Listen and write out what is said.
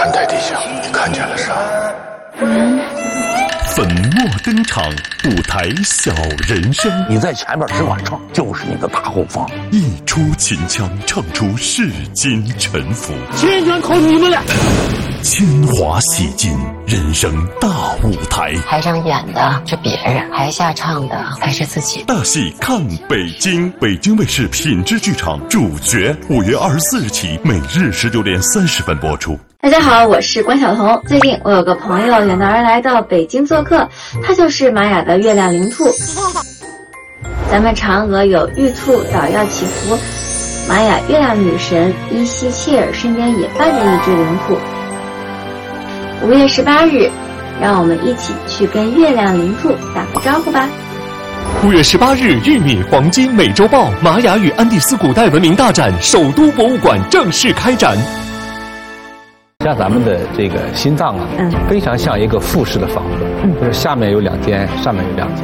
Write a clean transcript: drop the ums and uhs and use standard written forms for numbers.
看台地下，你看见了啥？ 粉墨登场，舞台小人生。 你在前面只管唱，就是你的大后方。 一出秦腔，唱出世间沉浮。 千全靠你们了。 铅华洗尽，人生大舞台。 台上演的是别人，台下唱的才是自己。 大戏看北京，北京卫视品质剧场主角，5月24日起，每日19点30分播出。 大家好，我是关晓彤。最近我有个朋友远道而来到北京做客，他就是玛雅的月亮灵兔。咱们嫦娥有玉兔捣药祈福，玛雅月亮女神伊西切尔身边也伴着一只灵兔。5月18日，让我们一起去跟月亮灵兔打个招呼吧。 5月18日，玉米黄金美洲豹玛雅与安第斯古代文明大展首都博物馆正式开展。 像咱们的这个心脏啊，非常像一个复式的房子，就是下面有2间，上面有2间。